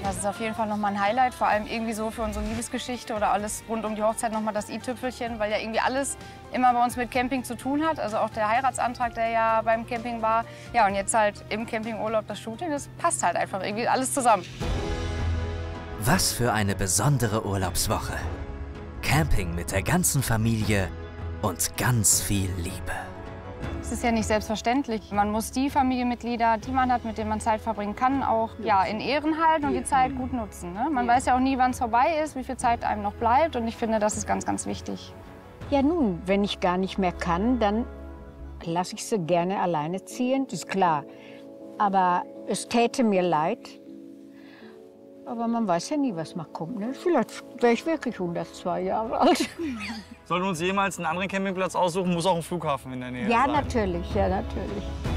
Das ist auf jeden Fall nochmal ein Highlight, vor allem irgendwie so für unsere Liebesgeschichte oder alles rund um die Hochzeit nochmal das i-Tüpfelchen, weil ja irgendwie alles immer bei uns mit Camping zu tun hat. Also auch der Heiratsantrag, der ja beim Camping war. Ja, und jetzt halt im Campingurlaub das Shooting, das passt halt einfach irgendwie alles zusammen. Was für eine besondere Urlaubswoche. Camping mit der ganzen Familie und ganz viel Liebe. Es ist ja nicht selbstverständlich. Man muss die Familienmitglieder, die man hat, mit denen man Zeit verbringen kann, auch ja, in Ehren halten und die Zeit gut nutzen. Ne? Man weiß ja auch nie, wann es vorbei ist, wie viel Zeit einem noch bleibt. Und ich finde, das ist ganz, ganz wichtig. Ja nun, wenn ich gar nicht mehr kann, dann lasse ich sie gerne alleine ziehen, das ist klar. Aber es täte mir leid. Aber man weiß ja nie, was noch kommt. Ne? Vielleicht wäre ich wirklich 102 Jahre alt. Sollten wir uns jemals einen anderen Campingplatz aussuchen, muss auch ein Flughafen in der Nähe sein. Ja, natürlich, ja, natürlich.